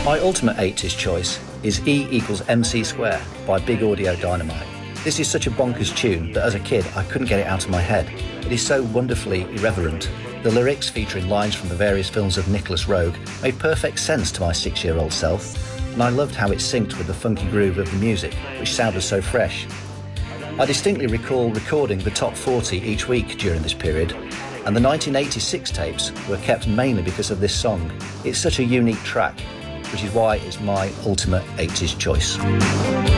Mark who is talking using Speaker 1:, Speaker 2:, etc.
Speaker 1: My ultimate 80s choice is E equals MC square by Big Audio Dynamite. This is such a bonkers tune that as a kid I couldn't get it out of my head. It is so wonderfully irreverent. The lyrics, featuring lines from the various films of Nicholas Roeg, made perfect sense to my 6-year-old self, and I loved how it synced with the funky groove of the music, which sounded so fresh. I distinctly recall recording the top 40 each week during this period, and the 1986 tapes were kept mainly because of this song. It's such a unique track, which is why it's my ultimate 80s choice.